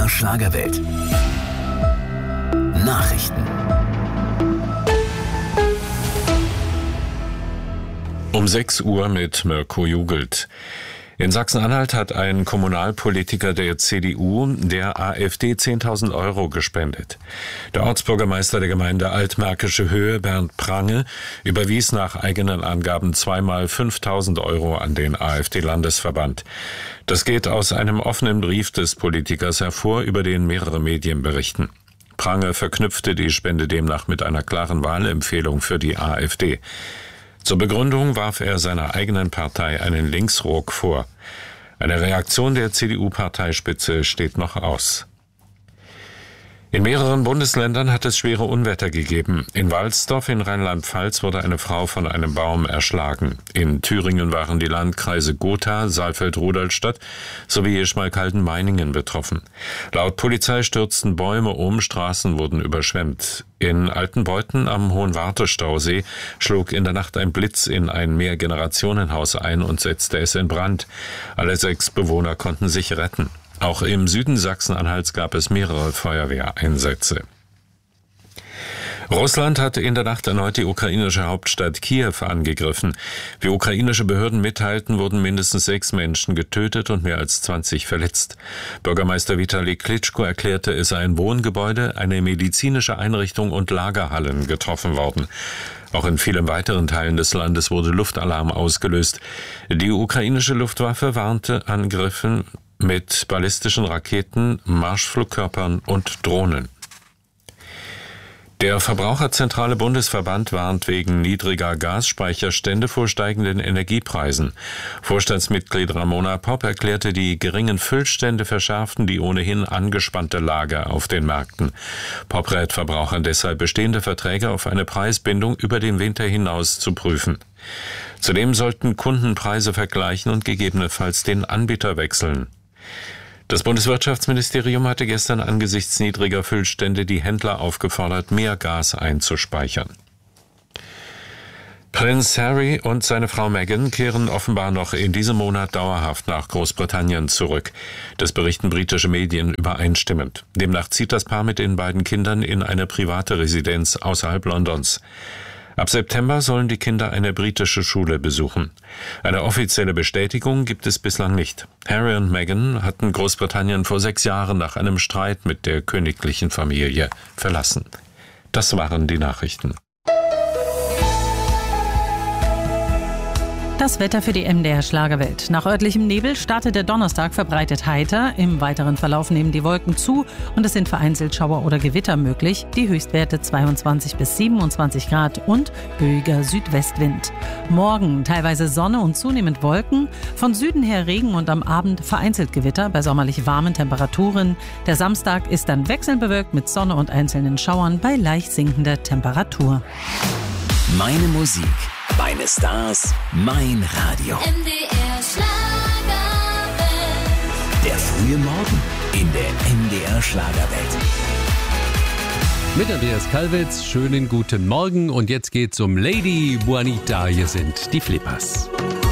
Schlagerwelt. Nachrichten. Um 6 Uhr mit Mirko Jugelt. In Sachsen-Anhalt hat ein Kommunalpolitiker der CDU der AfD 10.000 Euro gespendet. Der Ortsbürgermeister der Gemeinde Altmärkische Höhe, Bernd Prange, überwies nach eigenen Angaben zweimal 5.000 Euro an den AfD-Landesverband. Das geht aus einem offenen Brief des Politikers hervor, über den mehrere Medien berichten. Prange verknüpfte die Spende demnach mit einer klaren Wahlempfehlung für die AfD. Zur Begründung warf er seiner eigenen Partei einen Linksruck vor. Eine Reaktion der CDU-Parteispitze steht noch aus. In mehreren Bundesländern hat es schwere Unwetter gegeben. In Walsdorf in Rheinland-Pfalz wurde eine Frau von einem Baum erschlagen. In Thüringen waren die Landkreise Gotha, Saalfeld-Rudolstadt sowie Schmalkalden-Meiningen betroffen. Laut Polizei stürzten Bäume um, Straßen wurden überschwemmt. In Altenbeuthen am Hohenwarte-Stausee schlug in der Nacht ein Blitz in ein Mehrgenerationenhaus ein und setzte es in Brand. Alle 6 Bewohner konnten sich retten. Auch im Süden Sachsen-Anhalts gab es mehrere Feuerwehreinsätze. Russland hat in der Nacht erneut die ukrainische Hauptstadt Kiew angegriffen. Wie ukrainische Behörden mitteilten, wurden mindestens 6 Menschen getötet und mehr als 20 verletzt. Bürgermeister Vitali Klitschko erklärte, es sei ein Wohngebäude, eine medizinische Einrichtung und Lagerhallen getroffen worden. Auch in vielen weiteren Teilen des Landes wurde Luftalarm ausgelöst. Die ukrainische Luftwaffe warnte Angriffen mit ballistischen Raketen, Marschflugkörpern und Drohnen. Der Verbraucherzentrale Bundesverband warnt wegen niedriger Gasspeicherstände vor steigenden Energiepreisen. Vorstandsmitglied Ramona Popp erklärte, die geringen Füllstände verschärften die ohnehin angespannte Lage auf den Märkten. Popp rät Verbrauchern deshalb, bestehende Verträge auf eine Preisbindung über den Winter hinaus zu prüfen. Zudem sollten Kunden Preise vergleichen und gegebenenfalls den Anbieter wechseln. Das Bundeswirtschaftsministerium hatte gestern angesichts niedriger Füllstände die Händler aufgefordert, mehr Gas einzuspeichern. Prinz Harry und seine Frau Meghan kehren offenbar noch in diesem Monat dauerhaft nach Großbritannien zurück. Das berichten britische Medien übereinstimmend. Demnach zieht das Paar mit den beiden Kindern in eine private Residenz außerhalb Londons. Ab September sollen die Kinder eine britische Schule besuchen. Eine offizielle Bestätigung gibt es bislang nicht. Harry und Meghan hatten Großbritannien vor 6 Jahren nach einem Streit mit der königlichen Familie verlassen. Das waren die Nachrichten. Das Wetter für die MDR Schlagerwelt. Nach örtlichem Nebel startet der Donnerstag verbreitet heiter. Im weiteren Verlauf nehmen die Wolken zu und es sind vereinzelt Schauer oder Gewitter möglich. Die Höchstwerte 22 bis 27 Grad und ruhiger Südwestwind. Morgen teilweise Sonne und zunehmend Wolken. Von Süden her Regen und am Abend vereinzelt Gewitter bei sommerlich warmen Temperaturen. Der Samstag ist dann wechselnd bewölkt mit Sonne und einzelnen Schauern bei leicht sinkender Temperatur. Meine Musik, meine Stars, mein Radio. MDR Schlagerwelt. Der frühe Morgen in der MDR Schlagerwelt. Mit Andreas Kalwitz, schönen guten Morgen und jetzt geht's um Lady Juanita. Hier sind die Flippers.